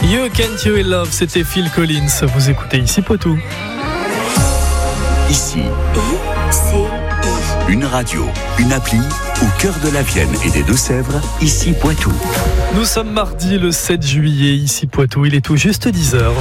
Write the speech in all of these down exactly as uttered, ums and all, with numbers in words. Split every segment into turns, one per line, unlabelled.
You Can't You In Love, c'était Phil Collins. Vous écoutez ici Poitou.
Ici, une radio, une appli au cœur de la Vienne et des Deux-Sèvres, ici Poitou.
Nous sommes mardi le sept juillet, ici Poitou, il est tout juste dix heures.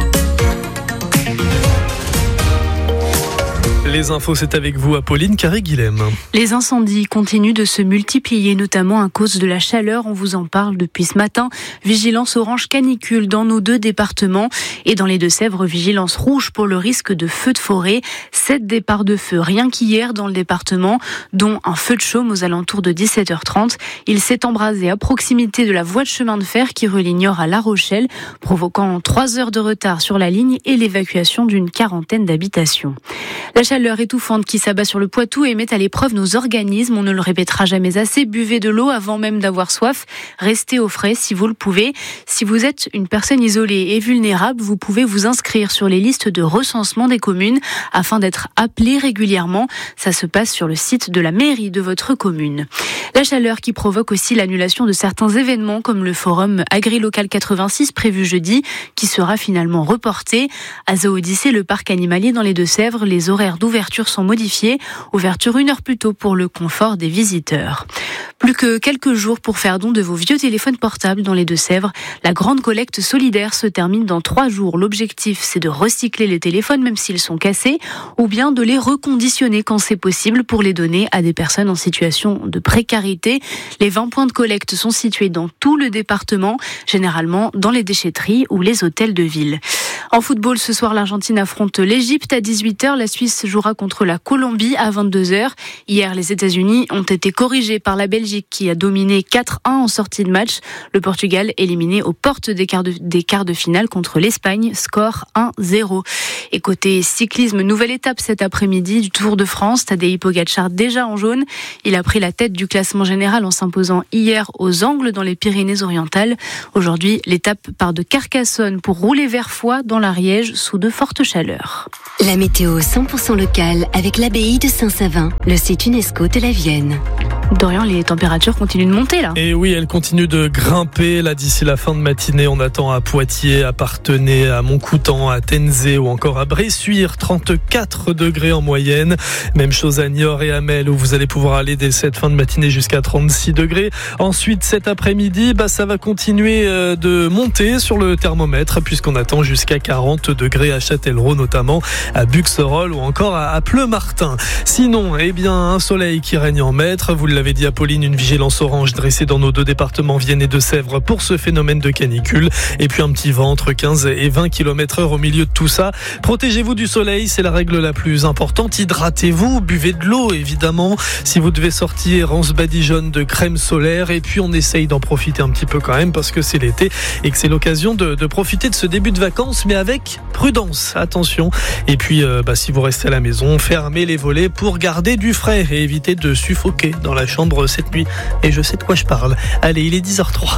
Les infos, c'est avec vous, Apolline Carré-Guilhem.
Les incendies continuent de se multiplier, notamment à cause de la chaleur. On vous en parle depuis ce matin. Vigilance orange canicule dans nos deux départements. Et dans les Deux-Sèvres, vigilance rouge pour le risque de feu de forêt. Sept départs de feu rien qu'hier dans le département, dont un feu de chaume aux alentours de dix-sept heures trente. Il s'est embrasé à proximité de la voie de chemin de fer qui relie Niort à La Rochelle, provoquant trois heures de retard sur la ligne et l'évacuation d'une quarantaine d'habitations. La chaleur étouffante qui s'abat sur le Poitou et met à l'épreuve nos organismes. On ne le répétera jamais assez. Buvez de l'eau avant même d'avoir soif. Restez au frais si vous le pouvez. Si vous êtes une personne isolée et vulnérable, vous pouvez vous inscrire sur les listes de recensement des communes afin d'être appelé régulièrement. Ça se passe sur le site de la mairie de votre commune. La chaleur qui provoque aussi l'annulation de certains événements comme le forum Agri-Local quatre-vingt-six prévu jeudi qui sera finalement reporté. À Zoo-Odyssée, le parc animalier dans les Deux-Sèvres, les horaires d'ouverture sont modifiés. Ouverture une heure plus tôt pour le confort des visiteurs. Plus que quelques jours pour faire don de vos vieux téléphones portables dans les Deux-Sèvres. La grande collecte solidaire se termine dans trois jours. L'objectif, c'est de recycler les téléphones même s'ils sont cassés ou bien de les reconditionner quand c'est possible pour les donner à des personnes en situation de précarité. Les vingt points de collecte sont situés dans tout le département, généralement dans les déchetteries ou les hôtels de ville. En football, ce soir, l'Argentine affronte l'Égypte à dix-huit heures. La Suisse jouera contre la Colombie à vingt-deux heures. Hier, les États-Unis ont été corrigés par la Belgique qui a dominé quatre un en sortie de match. Le Portugal éliminé aux portes des quarts de, des quarts de finale contre l'Espagne. Score un zéro. Et côté cyclisme, nouvelle étape cet après-midi du Tour de France. Tadej Pogačar déjà en jaune. Il a pris la tête du classement général en s'imposant hier aux Angles dans les Pyrénées-Orientales. Aujourd'hui, l'étape part de Carcassonne pour rouler vers Foix dans l'Ariège sous de fortes chaleurs.
La météo cent pour cent locale avec l'abbaye de Saint-Savin, le site UNESCO de la Vienne.
Dorian, les températures continuent de monter là.
Et oui, elles continuent de grimper là d'ici la fin de matinée. On attend à Poitiers, à Parthenay, à Montcoutan, à Tenzé ou encore à Bressuire, trente-quatre degrés en moyenne. Même chose à Niort et à Mel où vous allez pouvoir aller dès cette fin de matinée jusqu'à trente-six degrés. Ensuite, cet après-midi, bah, ça va continuer de monter sur le thermomètre puisqu'on attend jusqu'à quarante degrés à Châtellerault notamment, à Buxerolles ou encore à Pleumartin. Sinon, eh bien, un soleil qui règne en maître. Vous l'avez dit, Apolline, une vigilance orange dressée dans nos deux départements Vienne et Deux-Sèvres pour ce phénomène de canicule. Et puis un petit vent entre quinze et vingt kilomètres heure au milieu de tout ça. Protégez-vous du soleil, c'est la règle la plus importante. Hydratez-vous, buvez de l'eau évidemment. Si vous devez sortir, on se badigeonne de crème solaire. Et puis on essaye d'en profiter un petit peu quand même parce que c'est l'été et que c'est l'occasion de, de profiter de ce début de vacances, mais avec prudence, attention. Et puis euh, bah, si vous restez à la maison, fermez les volets pour garder du frais et éviter de suffoquer dans la chambre cette nuit. Et je sais de quoi je parle. Allez, il est dix heures trois.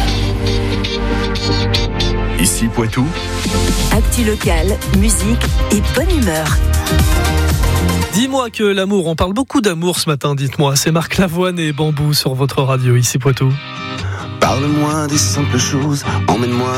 Ici Poitou.
Actu locale, musique et bonne humeur.
Dis-moi que l'amour, on parle beaucoup d'amour ce matin, dites-moi. C'est Marc Lavoine et Bambou sur votre radio, ici Poitou.
Parle-moi des simples choses, emmène-moi